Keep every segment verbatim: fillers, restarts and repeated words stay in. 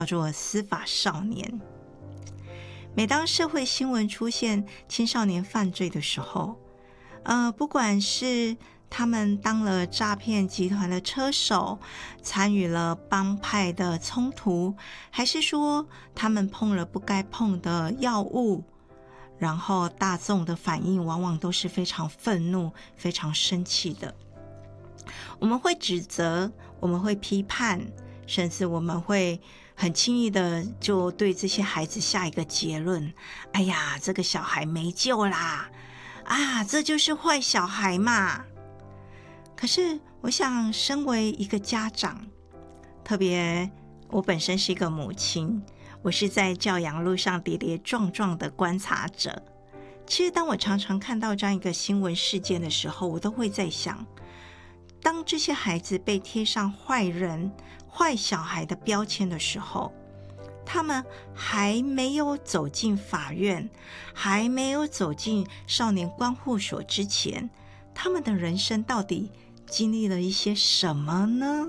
叫做司法少年。每当社会新闻出现青少年犯罪的时候，呃，不管是他们当了诈骗集团的车手，参与了帮派的冲突，还是说他们碰了不该碰的药物，然后大众的反应往往都是非常愤怒、非常生气的。我们会指责，我们会批判，甚至我们会很轻易的就对这些孩子下一个结论：哎呀，这个小孩没救啦！啊，这就是坏小孩嘛。可是我想，身为一个家长，特别我本身是一个母亲，我是在教养路上跌跌撞撞的观察者。其实当我常常看到这样一个新闻事件的时候，我都会在想，当这些孩子被贴上坏人、坏小孩的标签的时候，他们还没有走进法院，还没有走进少年观护所之前，他们的人生到底经历了一些什么呢？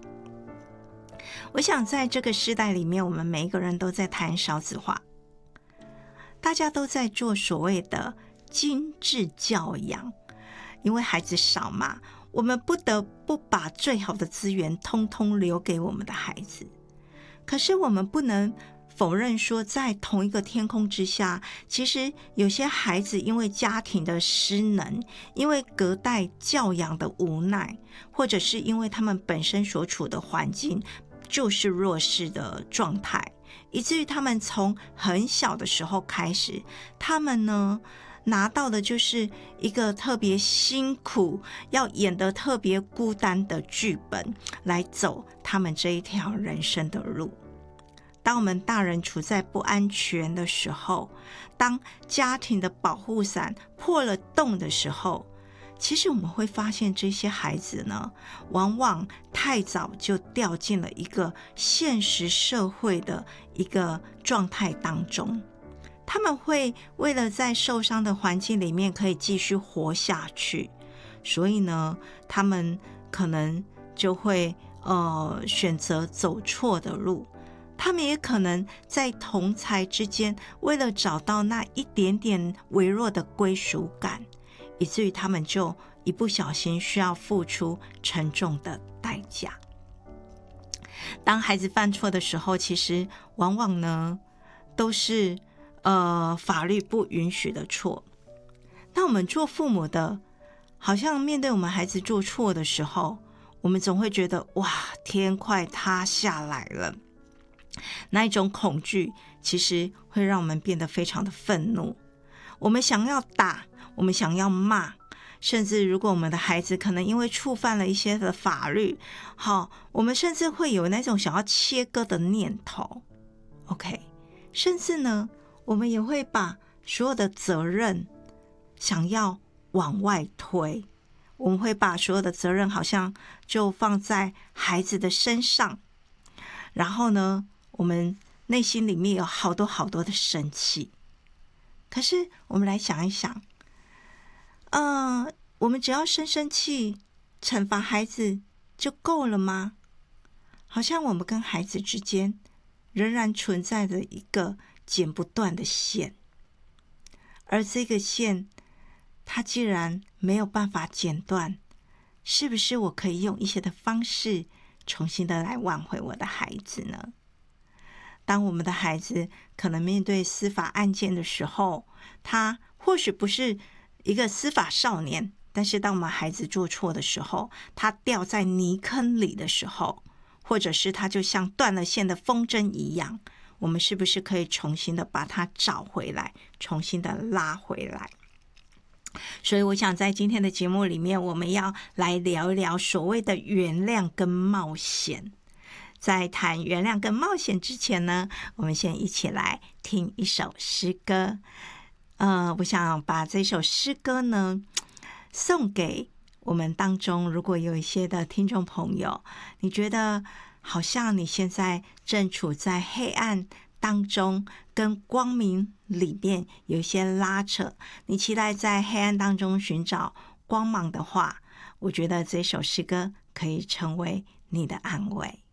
我想在这个时代里面，我们每一个人都在谈少子化，大家都在做所谓的精致教养，因为孩子少嘛，我们不得不把最好的资源通通留给我们的孩子。可是我们不能否认说，在同一个天空之下，其实有些孩子因为家庭的失能，因为隔代教养的无奈，或者是因为他们本身所处的环境就是弱势的状态，以至于他们从很小的时候开始，他们呢拿到的就是一个特别辛苦，要演得特别孤单的剧本，来走他们这一条人生的路。当我们大人处在不安全的时候，当家庭的保护伞破了洞的时候，其实我们会发现这些孩子呢，往往太早就掉进了一个现实社会的一个状态当中。他们会为了在受伤的环境里面可以继续活下去，所以呢，他们可能就会呃选择走错的路。他们也可能在同侪之间，为了找到那一点点微弱的归属感，以至于他们就一不小心需要付出沉重的代价。当孩子犯错的时候，其实往往呢都是呃法律不允许的错。那我们做父母的，好像面对我们孩子做错的时候，我们总会觉得哇，天快塌下来了。那一种恐惧其实会让我们变得非常的愤怒，我们想要打，我们想要骂，甚至如果我们的孩子可能因为触犯了一些的法律，好，我们甚至会有那种想要切割的念头。 OK， 甚至呢我们也会把所有的责任想要往外推，我们会把所有的责任好像就放在孩子的身上，然后呢我们内心里面有好多好多的生气。可是我们来想一想，呃，我们只要生生气，惩罚孩子就够了吗？好像我们跟孩子之间仍然存在着一个剪不断的线，而这个线它既然没有办法剪断，是不是我可以用一些的方式重新的来挽回我的孩子呢？当我们的孩子可能面对司法案件的时候，他或许不是一个司法少年，但是当我们孩子做错的时候，他掉在泥坑里的时候，或者是他就像断了线的风筝一样，我们是不是可以重新的把它找回来，重新的拉回来？所以我想在今天的节目里面，我们要来聊一聊所谓的原谅跟冒险。在谈原谅跟冒险之前呢，我们先一起来听一首诗歌。呃，我想把这首诗歌呢送给我们当中，如果有一些的听众朋友，你觉得好像你现在正处在黑暗当中，跟光明里面有一些拉扯，你期待在黑暗当中寻找光芒的话，我觉得这首诗歌可以成为你的安慰。